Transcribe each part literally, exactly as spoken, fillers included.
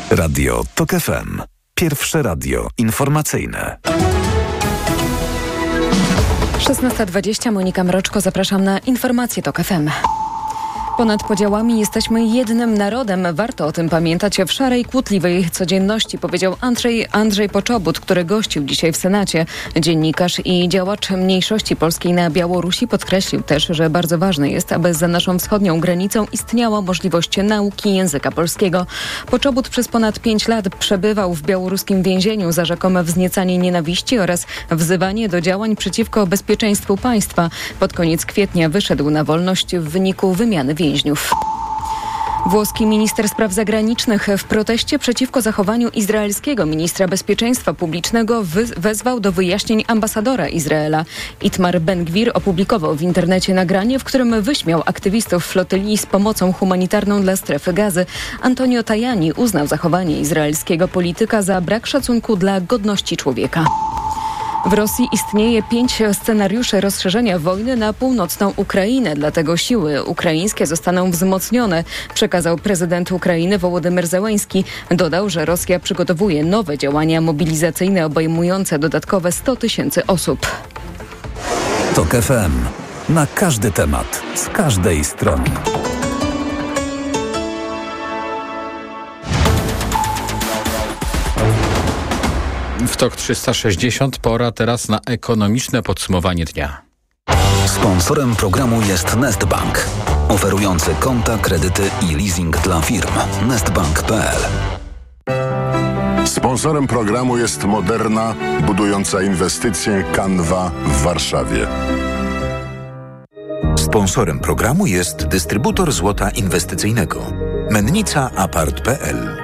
Radio TOK F M. Pierwsze radio informacyjne. szesnasta dwadzieścia, Monika Mroczko, zapraszam na informacje TOK F M. Ponad podziałami jesteśmy jednym narodem. Warto o tym pamiętać w szarej, kłótliwej codzienności, powiedział Andrzej, Andrzej Poczobut, który gościł dzisiaj w Senacie. Dziennikarz i działacz mniejszości polskiej na Białorusi podkreślił też, że bardzo ważne jest, aby za naszą wschodnią granicą istniała możliwość nauki języka polskiego. Poczobut przez ponad pięć lat przebywał w białoruskim więzieniu za rzekome wzniecanie nienawiści oraz wzywanie do działań przeciwko bezpieczeństwu państwa. Pod koniec kwietnia wyszedł na wolność w wyniku wymiany więźniów. Więźniów. Włoski minister spraw zagranicznych w proteście przeciwko zachowaniu izraelskiego ministra bezpieczeństwa publicznego wy- wezwał do wyjaśnień ambasadora Izraela. Itmar Ben-Gvir opublikował w internecie nagranie, w którym wyśmiał aktywistów flotyli z pomocą humanitarną dla strefy Gazy. Antonio Tajani uznał zachowanie izraelskiego polityka za brak szacunku dla godności człowieka. W Rosji istnieje pięć scenariuszy rozszerzenia wojny na północną Ukrainę, dlatego siły ukraińskie zostaną wzmocnione, przekazał prezydent Ukrainy Wołodymyr Zełenski. Dodał, że Rosja przygotowuje nowe działania mobilizacyjne obejmujące dodatkowe sto tysięcy osób. TOK F M. Na każdy temat, z każdej strony. W TOK trzysta sześćdziesiąt pora teraz na ekonomiczne podsumowanie dnia. Sponsorem programu jest Nestbank, oferujący konta, kredyty i leasing dla firm. nestbank kropka p l. Sponsorem programu jest Moderna, budująca inwestycje Canva w Warszawie. Sponsorem programu jest dystrybutor złota inwestycyjnego Mennica Apart kropka p l.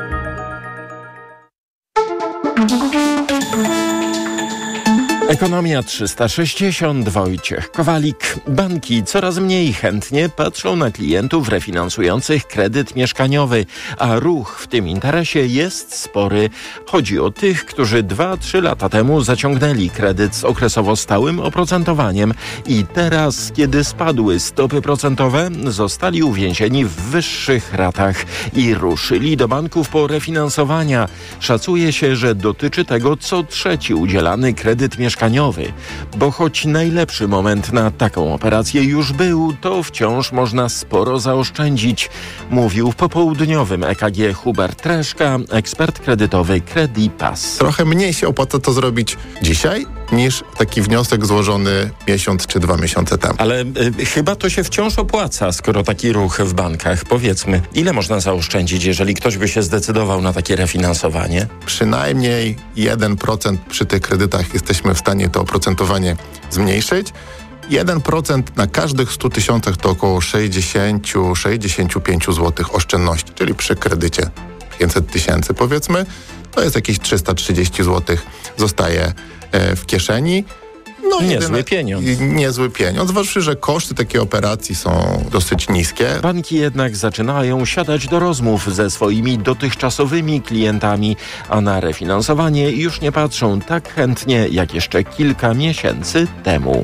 Ekonomia trzysta sześćdziesiąt, Wojciech Kowalik. Banki coraz mniej chętnie patrzą na klientów refinansujących kredyt mieszkaniowy, a ruch w tym interesie jest spory. Chodzi o tych, którzy dwa trzy lata temu zaciągnęli kredyt z okresowo stałym oprocentowaniem i teraz, kiedy spadły stopy procentowe, zostali uwięzieni w wyższych ratach i ruszyli do banków po refinansowania. Szacuje się, że dotyczy tego co trzeci udzielany kredyt mieszkaniowy. Mieszkaniowy, bo choć najlepszy moment na taką operację już był, to wciąż można sporo zaoszczędzić, mówił w popołudniowym E K G Hubert Treszka, ekspert kredytowy Credipass. Trochę mniej się opłaca to zrobić dzisiaj, niż taki wniosek złożony miesiąc czy dwa miesiące temu. Ale y, chyba to się wciąż opłaca, skoro taki ruch w bankach. Powiedzmy, ile można zaoszczędzić, jeżeli ktoś by się zdecydował na takie refinansowanie? Przynajmniej jeden procent przy tych kredytach jesteśmy w stanie to oprocentowanie zmniejszyć. jeden procent na każdych stu tysiącach to około sześćdziesiąt do sześćdziesięciu pięciu złotych oszczędności, czyli przy kredycie pięćset tysięcy powiedzmy, to jest jakieś trzysta trzydzieści złotych zostaje e, w kieszeni. No, niezły jedyne, pieniądz. Niezły pieniądz, zważywszy, że koszty takiej operacji są dosyć niskie. Banki jednak zaczynają siadać do rozmów ze swoimi dotychczasowymi klientami, a na refinansowanie już nie patrzą tak chętnie jak jeszcze kilka miesięcy temu.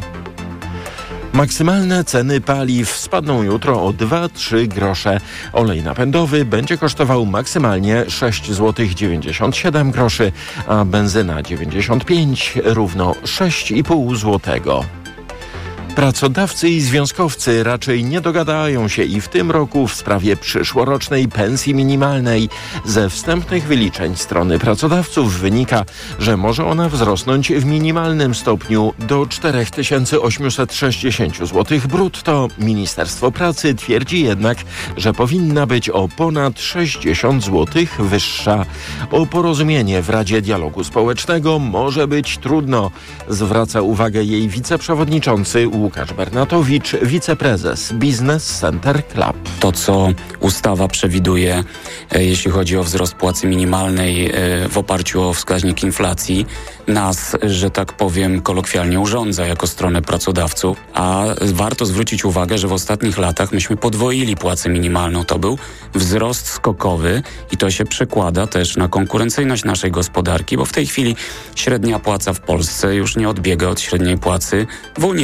Maksymalne ceny paliw spadną jutro o dwa trzy grosze. Olej napędowy będzie kosztował maksymalnie sześć złotych dziewięćdziesiąt siedem groszy, a benzyna dziewięćdziesiąt pięć równo sześć i pół złotego. Pracodawcy i związkowcy raczej nie dogadają się i w tym roku w sprawie przyszłorocznej pensji minimalnej. Ze wstępnych wyliczeń strony pracodawców wynika, że może ona wzrosnąć w minimalnym stopniu do cztery tysiące osiemset sześćdziesiąt złotych brutto. Ministerstwo Pracy twierdzi jednak, że powinna być o ponad sześćdziesiąt złotych wyższa. O porozumienie w Radzie Dialogu Społecznego może być trudno, zwraca uwagę jej wiceprzewodniczący Łukasz Bernatowicz, wiceprezes Business Center Club. To, co ustawa przewiduje, jeśli chodzi o wzrost płacy minimalnej w oparciu o wskaźnik inflacji, nas, że tak powiem, kolokwialnie urządza jako stronę pracodawców, a warto zwrócić uwagę, że w ostatnich latach myśmy podwoili płacę minimalną. To był wzrost skokowy i to się przekłada też na konkurencyjność naszej gospodarki, bo w tej chwili średnia płaca w Polsce już nie odbiega od średniej płacy w Unii Europejskiej.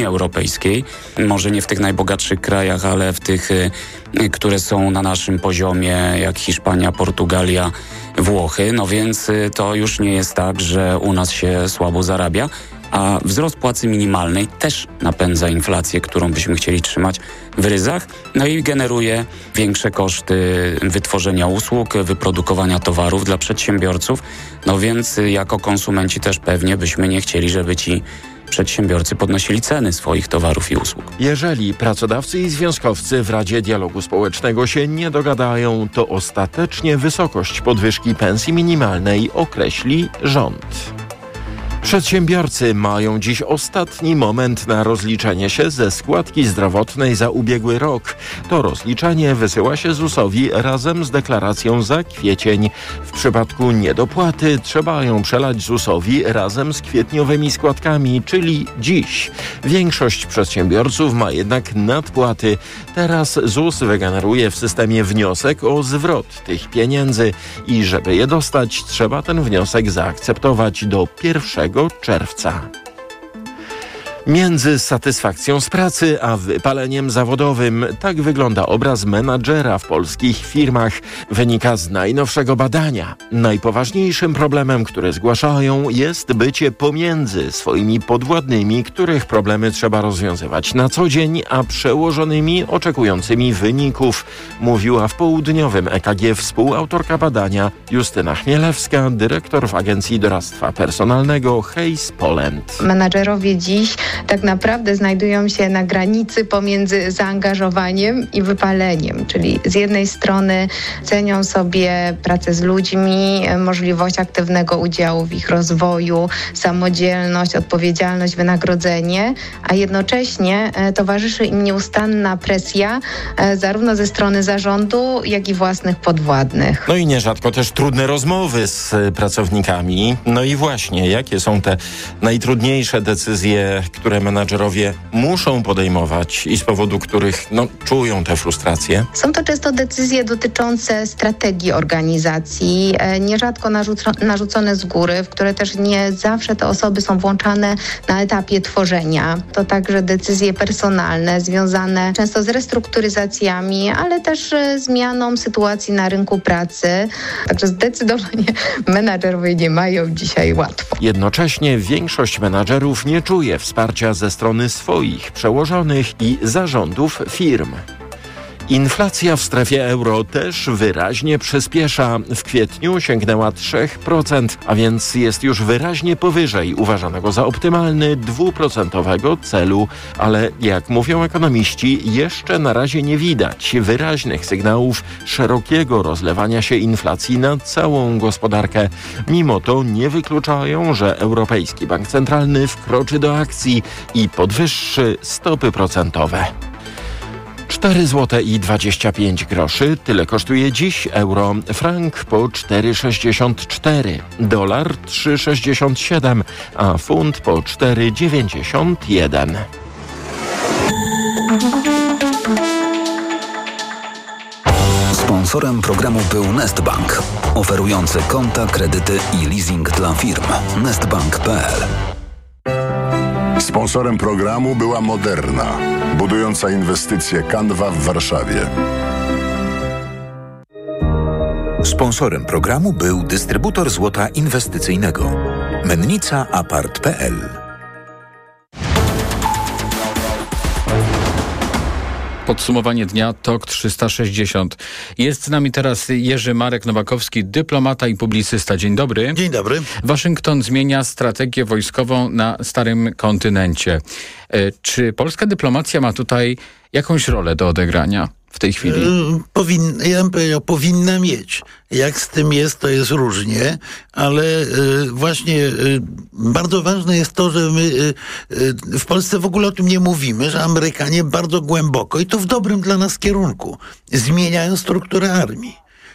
europejskiej. Może nie w tych najbogatszych krajach, ale w tych, które są na naszym poziomie, jak Hiszpania, Portugalia, Włochy. No więc to już nie jest tak, że u nas się słabo zarabia. A wzrost płacy minimalnej też napędza inflację, którą byśmy chcieli trzymać w ryzach, no i generuje większe koszty wytworzenia usług, wyprodukowania towarów dla przedsiębiorców, no więc jako konsumenci też pewnie byśmy nie chcieli, żeby ci przedsiębiorcy podnosili ceny swoich towarów i usług. Jeżeli pracodawcy i związkowcy w Radzie Dialogu Społecznego się nie dogadają, to ostatecznie wysokość podwyżki pensji minimalnej określi rząd. Przedsiębiorcy mają dziś ostatni moment na rozliczenie się ze składki zdrowotnej za ubiegły rok. To rozliczenie wysyła się zusowi razem z deklaracją za kwiecień. W przypadku niedopłaty trzeba ją przelać zusowi razem z kwietniowymi składkami, czyli dziś. Większość przedsiębiorców ma jednak nadpłaty. Teraz ZUS wygeneruje w systemie wniosek o zwrot tych pieniędzy i żeby je dostać, trzeba ten wniosek zaakceptować do pierwszego czerwca. Między satysfakcją z pracy a wypaleniem zawodowym tak wygląda obraz menadżera w polskich firmach. Wynika z najnowszego badania. Najpoważniejszym problemem, który zgłaszają, jest bycie pomiędzy swoimi podwładnymi, których problemy trzeba rozwiązywać na co dzień, a przełożonymi oczekującymi wyników, mówiła w południowym E K G współautorka badania Justyna Chmielewska, dyrektor w Agencji Doradztwa Personalnego Hays Poland. Menadżerowie dziś tak naprawdę znajdują się na granicy pomiędzy zaangażowaniem i wypaleniem, czyli z jednej strony cenią sobie pracę z ludźmi, możliwość aktywnego udziału w ich rozwoju, samodzielność, odpowiedzialność, wynagrodzenie, a jednocześnie towarzyszy im nieustanna presja zarówno ze strony zarządu, jak i własnych podwładnych. No i nierzadko też trudne rozmowy z pracownikami. No i właśnie, jakie są te najtrudniejsze decyzje, które menadżerowie muszą podejmować i z powodu których no, czują te frustracje? Są to często decyzje dotyczące strategii organizacji, nierzadko narzuco- narzucone z góry, w które też nie zawsze te osoby są włączane na etapie tworzenia. To także decyzje personalne związane często z restrukturyzacjami, ale też zmianą sytuacji na rynku pracy. Także zdecydowanie menadżerowie nie mają dzisiaj łatwo. Jednocześnie większość menadżerów nie czuje wsparcia ze strony swoich przełożonych i zarządów firm. Inflacja w strefie euro też wyraźnie przyspiesza. W kwietniu sięgnęła trzy procent, a więc jest już wyraźnie powyżej uważanego za optymalny dwuprocentowego celu. Ale jak mówią ekonomiści, jeszcze na razie nie widać wyraźnych sygnałów szerokiego rozlewania się inflacji na całą gospodarkę. Mimo to nie wykluczają, że Europejski Bank Centralny wkroczy do akcji i podwyższy stopy procentowe. cztery złote i dwadzieścia pięć groszy. Tyle kosztuje dziś euro. Frank po cztery sześćdziesiąt cztery. Dolar trzy sześćdziesiąt siedem, a funt po cztery dziewięćdziesiąt jeden. Sponsorem programu był Nestbank, oferujący konta, kredyty i leasing dla firm. nestbank kropka p l. Sponsorem programu była Moderna, budująca inwestycje Canva w Warszawie. Sponsorem programu był dystrybutor złota inwestycyjnego Mennica Apart kropka p l. Podsumowanie dnia TOK trzysta sześćdziesiąt. Jest z nami teraz Jerzy Marek Nowakowski, dyplomata i publicysta. Dzień dobry. Dzień dobry. Waszyngton zmienia strategię wojskową na starym kontynencie. Czy polska dyplomacja ma tutaj jakąś rolę do odegrania w tej chwili? Powin, ja bym powiedział, powinna mieć. Jak z tym jest, to jest różnie, ale y, właśnie y, bardzo ważne jest to, że my y, y, w Polsce w ogóle o tym nie mówimy, że Amerykanie bardzo głęboko i to w dobrym dla nas kierunku zmieniają strukturę armii.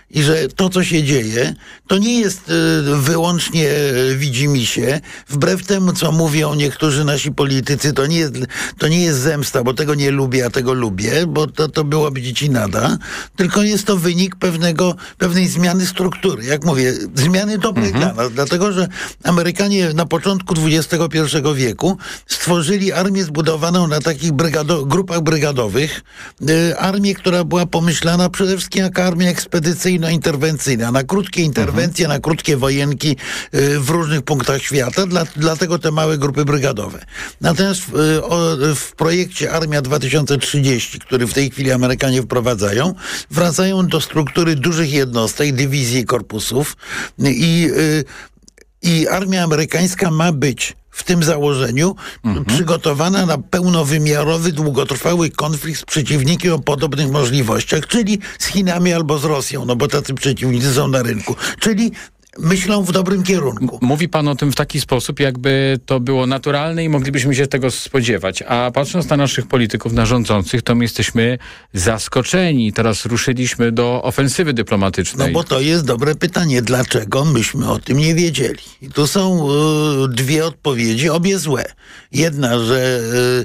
i że to, co się dzieje, to nie jest y, wyłącznie y, widzimisię. Wbrew temu, co mówią niektórzy nasi politycy, to nie jest, to nie jest zemsta, bo tego nie lubię, a tego lubię, bo to, to byłoby dziecinada, tylko jest to wynik pewnego, pewnej zmiany struktury. Jak mówię, zmiany dobrej mhm. dla nas, dlatego, że Amerykanie na początku dwudziestego pierwszego wieku stworzyli armię zbudowaną na takich brygado- grupach brygadowych, y, armię, która była pomyślana przede wszystkim jako armia ekspedycyjno-interwencyjna, na krótkie interwencje, mhm. na krótkie wojenki y, w różnych punktach świata, dla, dlatego te małe grupy brygadowe. Natomiast y, o, w projekcie Armia dwa tysiące trzydzieści, który w tej chwili Amerykanie wprowadzają, wracają do struktury dużych jednostek, dywizji i korpusów i, y, i armia amerykańska ma być w tym założeniu mhm. przygotowana na pełnowymiarowy, długotrwały konflikt z przeciwnikiem o podobnych możliwościach, czyli z Chinami albo z Rosją, no bo tacy przeciwnicy są na rynku. Czyli myślą w dobrym kierunku. Mówi pan o tym w taki sposób, jakby to było naturalne i moglibyśmy się tego spodziewać. A patrząc na naszych polityków, na rządzących, to my jesteśmy zaskoczeni. Teraz ruszyliśmy do ofensywy dyplomatycznej. No bo to jest dobre pytanie. Dlaczego myśmy o tym nie wiedzieli? I tu są y, dwie odpowiedzi, obie złe. Jedna, że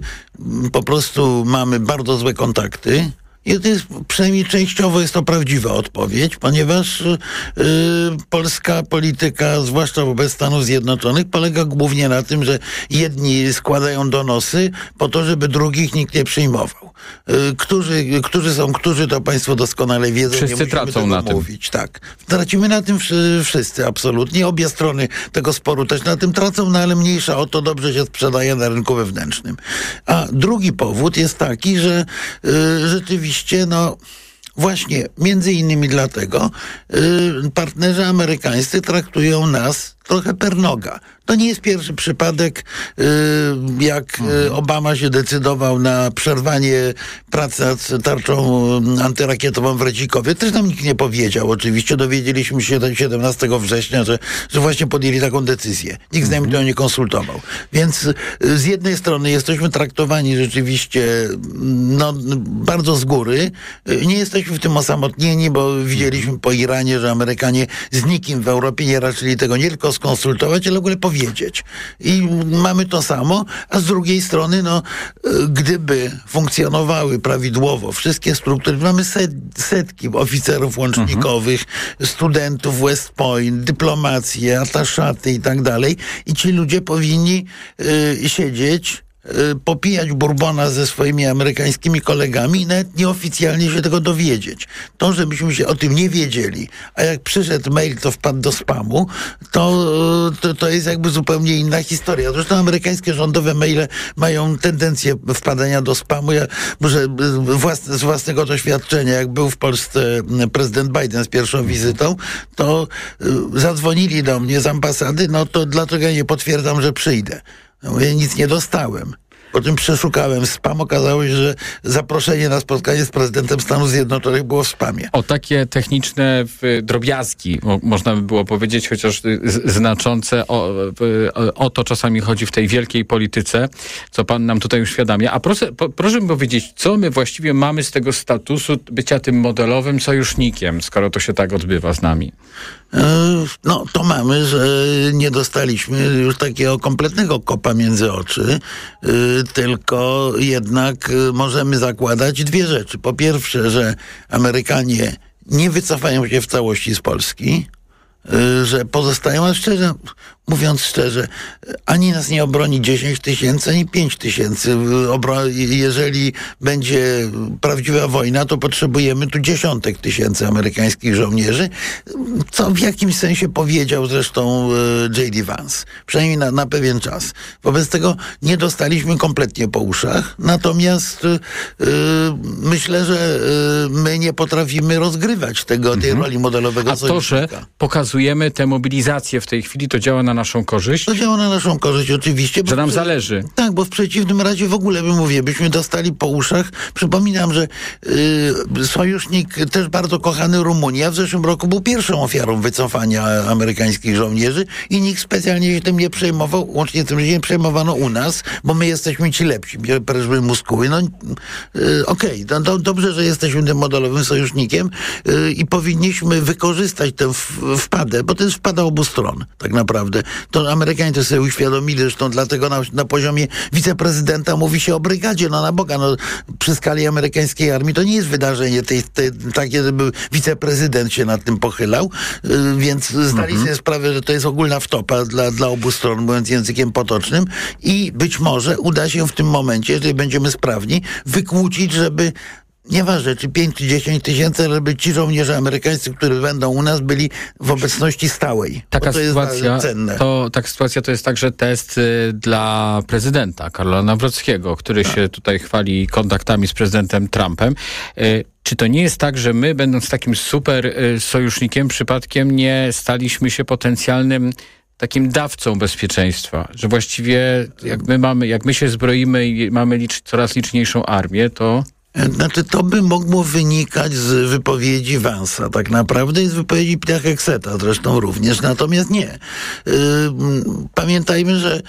y, po prostu mamy bardzo złe kontakty. I to jest, przynajmniej częściowo jest to prawdziwa odpowiedź, ponieważ y, polska polityka, zwłaszcza wobec Stanów Zjednoczonych, polega głównie na tym, że jedni składają donosy po to, żeby drugich nikt nie przyjmował. Y, którzy, którzy są, którzy to państwo doskonale wiedzą. Wszyscy nie tracą tego na mówić. tym. Tak. Tracimy na tym wszyscy, absolutnie. Obie strony tego sporu też na tym tracą, no ale mniejsza o to, dobrze się sprzedaje na rynku wewnętrznym. A drugi powód jest taki, że y, rzeczywiście no właśnie, między innymi dlatego y, partnerzy amerykańscy traktują nas trochę per noga. To nie jest pierwszy przypadek, y, jak y, Obama się decydował na przerwanie pracy nad tarczą antyrakietową w Redzikowie. Też nam nikt nie powiedział. Oczywiście dowiedzieliśmy się siedemnastego września, że, że właśnie podjęli taką decyzję. Nikt z nami tego nie konsultował. Więc y, z jednej strony jesteśmy traktowani rzeczywiście no, bardzo z góry. Y, nie jesteśmy w tym osamotnieni, bo widzieliśmy po Iranie, że Amerykanie z nikim w Europie nie raczyli tego nie tylko skonsultować, ale w ogóle powiedzieć. I mamy to samo, a z drugiej strony, no, gdyby funkcjonowały prawidłowo wszystkie struktury, mamy set, setki oficerów łącznikowych, mhm. studentów West Point, dyplomację, ataszaty i tak dalej, i ci ludzie powinni y, siedzieć, popijać bourbona ze swoimi amerykańskimi kolegami i nawet nieoficjalnie się tego dowiedzieć. To, żebyśmy się o tym nie wiedzieli, a jak przyszedł mail, to wpadł do spamu, to, to, to jest jakby zupełnie inna historia. Zresztą amerykańskie rządowe maile mają tendencję wpadania do spamu. Ja może własne, z własnego doświadczenia, jak był w Polsce prezydent Biden z pierwszą wizytą, to zadzwonili do mnie z ambasady, no to dlaczego ja nie potwierdzam, że przyjdę. No, ja nic nie dostałem. Potem przeszukałem spam, okazało się, że zaproszenie na spotkanie z prezydentem Stanów Zjednoczonych było w spamie. O takie techniczne drobiazgi, można by było powiedzieć, chociaż z, znaczące, o, o to czasami chodzi w tej wielkiej polityce, co pan nam tutaj uświadamia. A proszę, po, proszę mi powiedzieć, co my właściwie mamy z tego statusu bycia tym modelowym sojusznikiem, skoro to się tak odbywa z nami? No, to mamy, że nie dostaliśmy już takiego kompletnego kopa między oczy, tylko jednak możemy zakładać dwie rzeczy. Po pierwsze, że Amerykanie nie wycofają się w całości z Polski, że pozostają, a szczerze, mówiąc szczerze, ani nas nie obroni dziesięć tysięcy, ani pięć tysięcy. Jeżeli będzie prawdziwa wojna, to potrzebujemy tu dziesiątek tysięcy amerykańskich żołnierzy, co w jakimś sensie powiedział zresztą J D Vance, przynajmniej na, na pewien czas. Wobec tego nie dostaliśmy kompletnie po uszach, natomiast yy, myślę, że yy, my nie potrafimy rozgrywać tego, tej mhm. roli modelowego sojusznika. A to, że pokazujemy tę mobilizację w tej chwili, to działa na naszą korzyść? To działa na naszą korzyść oczywiście. Że nam w, zależy. Tak, bo w przeciwnym razie w ogóle bym mówię, byśmy dostali po uszach. Przypominam, że y, sojusznik też bardzo kochany Rumunia w zeszłym roku był pierwszą ofiarą wycofania amerykańskich żołnierzy i nikt specjalnie się tym nie przejmował, łącznie z tym, że nie przejmowano u nas, bo my jesteśmy ci lepsi, prężmy muskuły. No y, okej, okay, do, dobrze, że jesteśmy tym modelowym sojusznikiem y, i powinniśmy wykorzystać tę w, wpadę, bo to jest wpada obu stron, tak naprawdę. To Amerykanie to sobie uświadomili, zresztą dlatego na, na poziomie wiceprezydenta mówi się o brygadzie, no na Boga, no przy skali amerykańskiej armii to nie jest wydarzenie tej, tej, takie, żeby wiceprezydent się nad tym pochylał, y, więc zdali mhm. sobie sprawę, że to jest ogólna wtopa dla, dla obu stron, mówiąc językiem potocznym i być może uda się w tym momencie, jeżeli będziemy sprawni, wykłócić, żeby nieważne, czy pięć czy dziesięć tysięcy, żeby ci żołnierze amerykańscy, którzy będą u nas, byli w obecności stałej. Taka to sytuacja, jest cenne. To, taka sytuacja to jest także test y, dla prezydenta Karola Nawrockiego, który tak. się tutaj chwali kontaktami z prezydentem Trumpem. Y, Czy to nie jest tak, że my, będąc takim super y, sojusznikiem, przypadkiem nie staliśmy się potencjalnym takim dawcą bezpieczeństwa, że właściwie jak my mamy, jak my się zbroimy i mamy licz, coraz liczniejszą armię, to... Znaczy, to by mogło wynikać z wypowiedzi Vance'a tak naprawdę i z wypowiedzi Pietra Heckseta zresztą również, natomiast nie. Yy, pamiętajmy, że yy,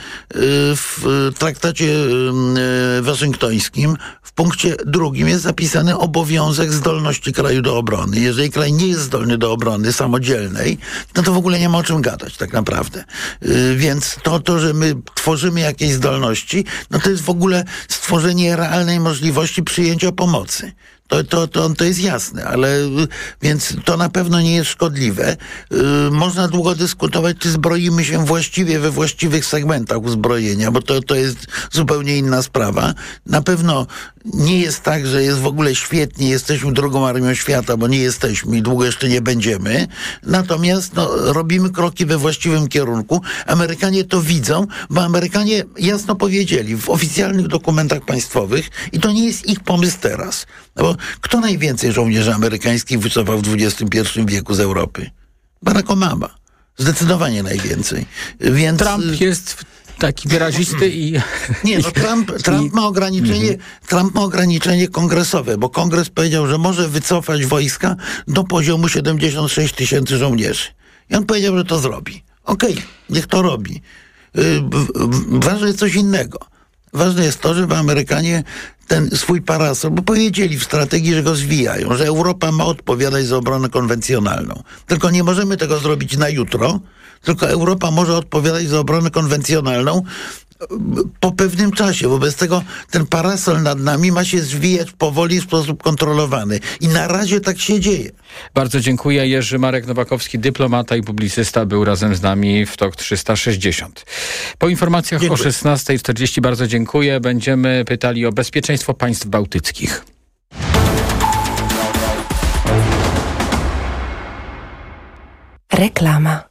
w traktacie yy, waszyngtońskim w punkcie drugim jest zapisany obowiązek zdolności kraju do obrony. Jeżeli kraj nie jest zdolny do obrony samodzielnej, no to w ogóle nie ma o czym gadać tak naprawdę. Yy, więc to, to, że my tworzymy jakieś zdolności, no to jest w ogóle stworzenie realnej możliwości przyjęcia pomocy. To, to, to, to jest jasne, ale więc to na pewno nie jest szkodliwe. Yy, można długo dyskutować, czy zbroimy się właściwie we właściwych segmentach uzbrojenia, bo to, to jest zupełnie inna sprawa. Na pewno nie jest tak, że jest w ogóle świetnie, jesteśmy drugą armią świata, bo nie jesteśmy i długo jeszcze nie będziemy. Natomiast no, robimy kroki we właściwym kierunku. Amerykanie to widzą, bo Amerykanie jasno powiedzieli w oficjalnych dokumentach państwowych i to nie jest ich pomysł teraz. No bo kto najwięcej żołnierzy amerykańskich wycofał w dwudziestym pierwszym wieku z Europy? Barack Obama. Zdecydowanie najwięcej. Więc... Trump jest taki wyrazisty i... Nie, no Trump, Trump, ma ograniczenie, Trump ma ograniczenie kongresowe, bo kongres powiedział, że może wycofać wojska do poziomu siedemdziesiąt sześć tysięcy żołnierzy. I on powiedział, że to zrobi. Okej, okay, niech to robi. Yy, ważne jest coś innego. Ważne jest to, żeby Amerykanie ten swój parasol, bo powiedzieli w strategii, że go zwijają, że Europa ma odpowiadać za obronę konwencjonalną. Tylko nie możemy tego zrobić na jutro, tylko Europa może odpowiadać za obronę konwencjonalną po pewnym czasie. Wobec tego ten parasol nad nami ma się zwijać powoli w sposób kontrolowany. I na razie tak się dzieje. Bardzo dziękuję. Jerzy Marek Nowakowski, dyplomata i publicysta, był razem z nami w T O K trzysta sześćdziesiąt. Po informacjach dziękuję. O szesnasta czterdzieści bardzo dziękuję. Będziemy pytali o bezpieczeństwo państw bałtyckich. Reklama.